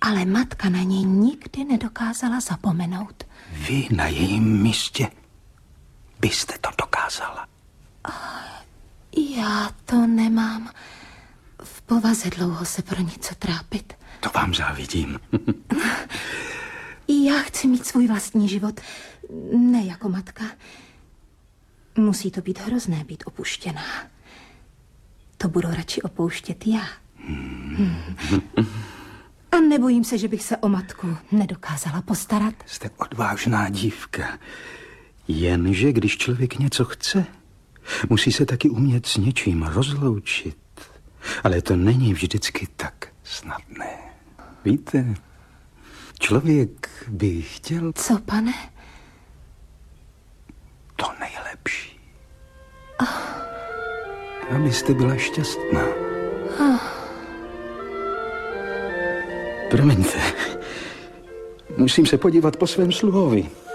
Ale matka na něj nikdy nedokázala zapomenout. Vy na jejím místě byste to dokázala. Já to nemám v povaze dlouho se pro něco trápit. To vám závidím. Já chci mít svůj vlastní život, ne jako matka. Musí to být hrozné být opuštěná. To budu radši opouštět já. A nebojím se, že bych se o matku nedokázala postarat. Jste odvážná dívka. Jenže když člověk něco chce, musí se taky umět s něčím rozloučit. Ale to není vždycky tak snadné. Víte, člověk by chtěl... Co, pane? To nejlepší. Abyste byla šťastná. Promiňte, musím se podívat po svém sluhovi.